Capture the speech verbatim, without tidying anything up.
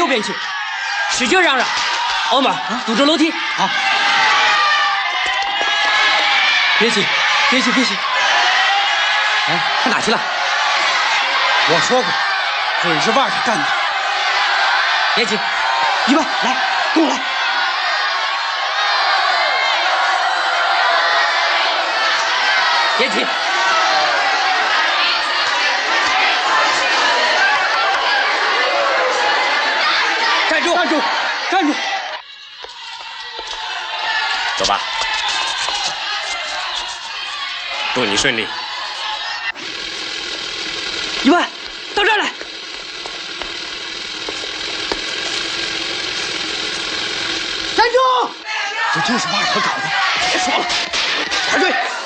边去，使劲嚷嚷。欧妹儿，堵住楼梯。 好。别急，别急，别急。哎，他哪去了？我说过，准是腕他干的。 别急， 一万，来，跟我来。 别急。 站住！ 站住！站住！ 走吧，祝你顺利。 一万，到这儿来！ 站住！这就是瓦尔特搞的，别说了，快追！